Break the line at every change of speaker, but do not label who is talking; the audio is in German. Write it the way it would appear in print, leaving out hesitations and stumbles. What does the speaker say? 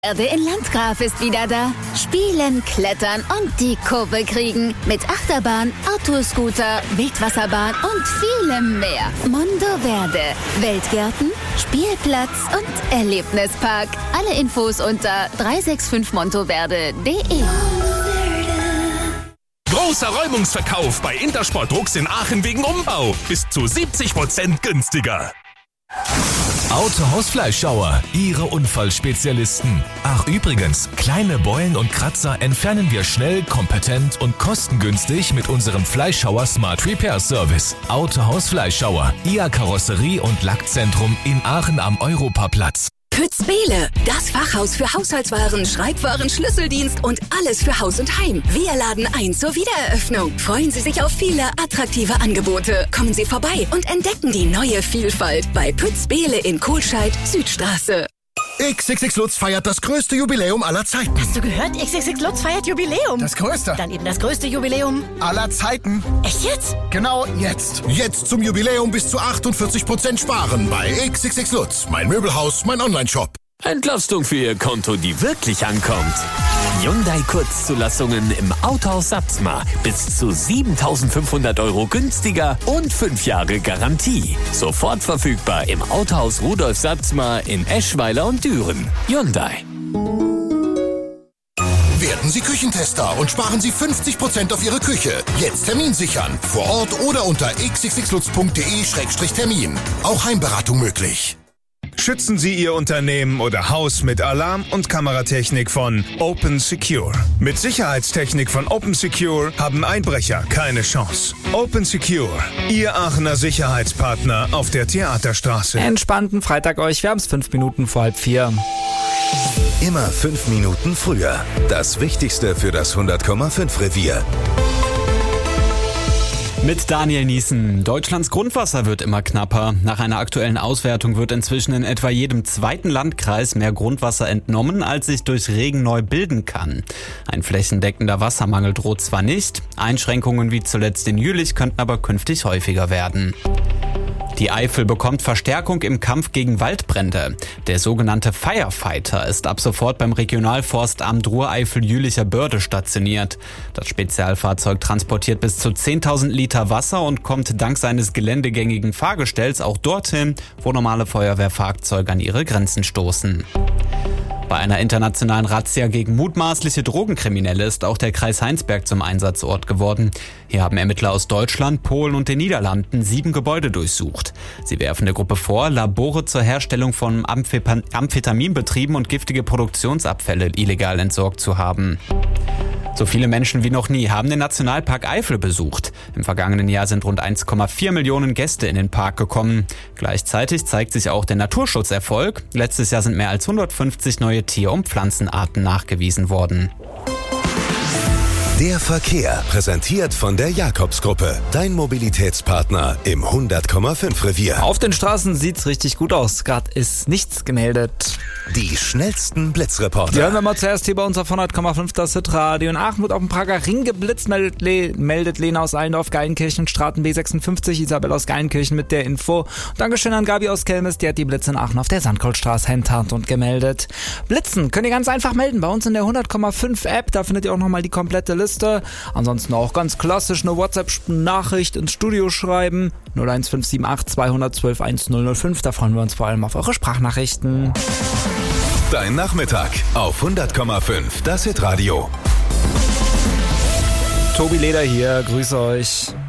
Erde in Landgraf ist wieder da. Spielen, klettern und die Kurve kriegen. Mit Achterbahn, Autoscooter, Wildwasserbahn und vielem mehr. Mondo Verde. Weltgärten, Spielplatz und Erlebnispark. Alle Infos unter 365montoverde.de.
Großer Räumungsverkauf bei Intersport Drucks in Aachen wegen Umbau. Bis zu 70% günstiger.
Autohaus Fleischhauer, Ihre Unfallspezialisten. Ach übrigens, kleine Beulen und Kratzer entfernen wir schnell, kompetent und kostengünstig mit unserem Fleischhauer Smart Repair Service. Autohaus Fleischhauer, Ihr Karosserie- und Lackzentrum in Aachen am Europaplatz.
Pützbele, das Fachhaus für Haushaltswaren, Schreibwaren, Schlüsseldienst und alles für Haus und Heim. Wir laden ein zur Wiedereröffnung. Freuen Sie sich auf viele attraktive Angebote. Kommen Sie vorbei und entdecken die neue Vielfalt bei Pützbele in Kohlscheid, Südstraße.
XXX Lutz feiert das größte Jubiläum aller Zeiten.
Hast du gehört? XXX Lutz feiert Jubiläum.
Das größte.
Dann eben das größte Jubiläum
aller Zeiten.
Echt jetzt?
Genau jetzt. Jetzt zum Jubiläum bis zu 48% sparen bei XXX Lutz. Mein Möbelhaus, mein Onlineshop.
Entlastung für Ihr Konto, die wirklich ankommt. Hyundai Kurzzulassungen im Autohaus Satzmar. Bis zu 7.500 € günstiger und 5 Jahre Garantie. Sofort verfügbar im Autohaus Rudolf Satzmar in Eschweiler und Düren. Hyundai.
Werden Sie Küchentester und sparen Sie 50% auf Ihre Küche. Jetzt Termin sichern. Vor Ort oder unter xxxlutz.de/termin. Auch Heimberatung möglich.
Schützen Sie Ihr Unternehmen oder Haus mit Alarm- und Kameratechnik von Open Secure. Mit Sicherheitstechnik von Open Secure haben Einbrecher keine Chance. Open Secure, Ihr Aachener Sicherheitspartner auf der Theaterstraße.
Entspannten Freitag euch, wir haben es 5 Minuten vor 3:30.
Immer 5 Minuten früher. Das Wichtigste für das 100,5 Revier.
Mit Daniel Niesen. Deutschlands Grundwasser wird immer knapper. Nach einer aktuellen Auswertung wird inzwischen in etwa jedem zweiten Landkreis mehr Grundwasser entnommen, als sich durch Regen neu bilden kann. Ein flächendeckender Wassermangel droht zwar nicht, Einschränkungen wie zuletzt in Jülich könnten aber künftig häufiger werden. Die Eifel bekommt Verstärkung im Kampf gegen Waldbrände. Der sogenannte Firefighter ist ab sofort beim Regionalforstamt Ruhr-Eifel-Jülicher Börde stationiert. Das Spezialfahrzeug transportiert bis zu 10.000 Liter Wasser und kommt dank seines geländegängigen Fahrgestells auch dorthin, wo normale Feuerwehrfahrzeuge an ihre Grenzen stoßen. Bei einer internationalen Razzia gegen mutmaßliche Drogenkriminelle ist auch der Kreis Heinsberg zum Einsatzort geworden. Hier haben Ermittler aus Deutschland, Polen und den Niederlanden 7 Gebäude durchsucht. Sie werfen der Gruppe vor, Labore zur Herstellung von Amphetaminbetrieben und giftige Produktionsabfälle illegal entsorgt zu haben. So viele Menschen wie noch nie haben den Nationalpark Eifel besucht. Im vergangenen Jahr sind rund 1,4 Millionen Gäste in den Park gekommen. Gleichzeitig zeigt sich auch der Naturschutzerfolg. Letztes Jahr sind mehr als 150 neue Tier- und Pflanzenarten nachgewiesen worden.
Der Verkehr, präsentiert von der Jakobsgruppe. Dein Mobilitätspartner im 100,5 Revier.
Auf den Straßen sieht's richtig gut aus. Gerade ist nichts gemeldet.
Die schnellsten Blitzreporter.
Die hören wir mal zuerst hier bei uns auf 100,5 das Hitradio. In Aachen wird auf dem Prager Ring geblitzt, meldet Lena aus Allendorf, Geilenkirchen, Straten B56, Isabel aus Geilenkirchen mit der Info. Dankeschön an Gabi aus Kelmis, die hat die Blitze in Aachen auf der Sandkoldstraße enttarnt und gemeldet. Blitzen könnt ihr ganz einfach melden bei uns in der 100,5 App, da findet ihr auch nochmal die komplette Liste. Ansonsten auch ganz klassisch eine WhatsApp-Nachricht ins Studio schreiben. 01578 212 1005, da freuen wir uns vor allem auf eure Sprachnachrichten.
Dein Nachmittag auf 100,5 das Hitradio.
Tobi Leder hier, grüße euch.